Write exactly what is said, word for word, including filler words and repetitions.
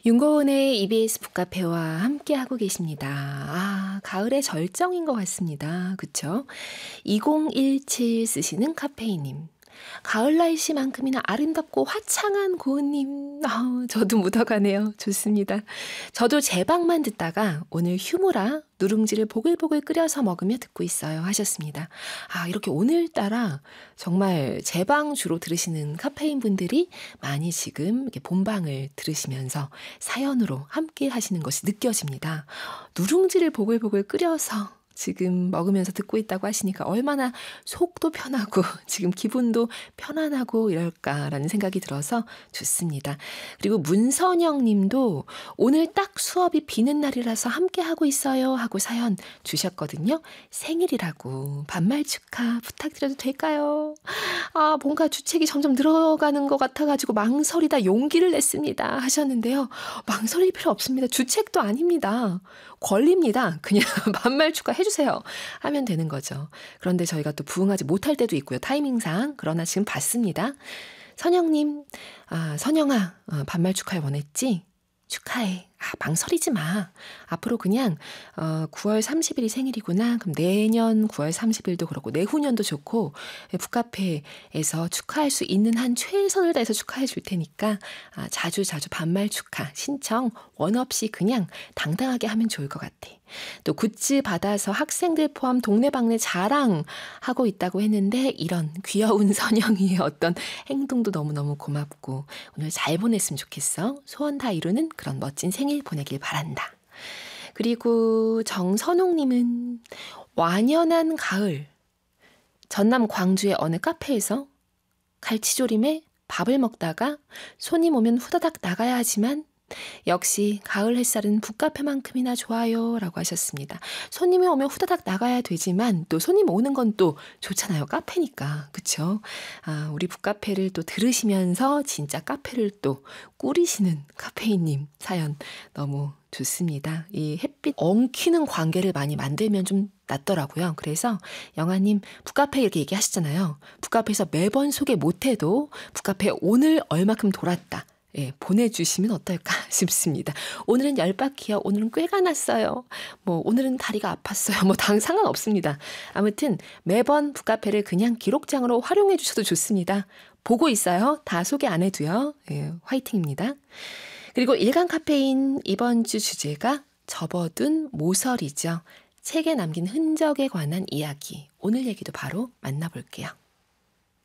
윤고은의 이비에스 북카페와 함께하고 계십니다. 아, 가을의 절정인 것 같습니다. 그쵸? 이공일칠 쓰시는 카페이님. 가을 날씨만큼이나 아름답고 화창한 고은님. 아, 저도 묻어가네요. 좋습니다. 저도 제 방만 듣다가 오늘 휴무라 누룽지를 보글보글 끓여서 먹으며 듣고 있어요. 하셨습니다. 아, 이렇게 오늘따라 정말 제 방 주로 들으시는 카페인 분들이 많이 지금 이렇게 본방을 들으시면서 사연으로 함께 하시는 것이 느껴집니다. 누룽지를 보글보글 끓여서 지금 먹으면서 듣고 있다고 하시니까 얼마나 속도 편하고 지금 기분도 편안하고 이럴까라는 생각이 들어서 좋습니다. 그리고 문선영 님도 오늘 딱 수업이 비는 날이라서 함께 하고 있어요 하고 사연 주셨거든요. 생일이라고 반말 축하 부탁드려도 될까요? 아, 뭔가 주책이 점점 늘어가는 것 같아가지고 망설이다 용기를 냈습니다 하셨는데요. 망설일 필요 없습니다. 주책도 아닙니다. 권리입니다. 그냥 반말 축하 해주세요 하면 되는 거죠. 그런데 저희가 또 부응하지 못할 때도 있고요. 타이밍상. 그러나 지금 봤습니다. 선영님, 아, 선영아, 어, 반말 축하해 원했지? 축하해. 아, 망설이지 마. 앞으로 그냥 어, 구월 삼십일이 생일이구나. 그럼 내년 구월 삼십일도 그렇고 내후년도 좋고 북카페에서 축하할 수 있는 한 최선을 다해서 축하해 줄 테니까 아, 자주 자주 반말 축하 신청 원 없이 그냥 당당하게 하면 좋을 것 같아. 또 굿즈 받아서 학생들 포함 동네방네 자랑하고 있다고 했는데 이런 귀여운 선영이의 어떤 행동도 너무너무 고맙고 오늘 잘 보냈으면 좋겠어. 소원 다 이루는 그런 멋진 생일 보내길 바란다. 그리고 정선홍님은 완연한 가을 전남 광주의 어느 카페에서 갈치조림에 밥을 먹다가 손님 오면 후다닥 나가야 하지만 역시 가을 햇살은 북카페만큼이나 좋아요 라고 하셨습니다. 손님이 오면 후다닥 나가야 되지만 또 손님 오는 건 또 좋잖아요. 카페니까. 그쵸? 아, 우리 북카페를 또 들으시면서 진짜 카페를 또 꾸리시는 카페인님 사연 너무 좋습니다. 이 햇빛 엉키는 관계를 많이 만들면 좀 낫더라고요. 그래서 영아님 북카페 이렇게 얘기하시잖아요. 북카페에서 매번 소개 못해도 북카페 오늘 얼마큼 돌았다. 예, 보내주시면 어떨까 싶습니다. 오늘은 열 바퀴요. 오늘은 꾀가 났어요. 뭐 오늘은 다리가 아팠어요. 뭐 당 상관없습니다. 아무튼 매번 북카페를 그냥 기록장으로 활용해 주셔도 좋습니다. 보고 있어요. 다 소개 안 해도요. 예, 화이팅입니다. 그리고 일간 카페인 이번 주 주제가 접어둔 모서리죠. 책에 남긴 흔적에 관한 이야기. 오늘 얘기도 바로 만나볼게요.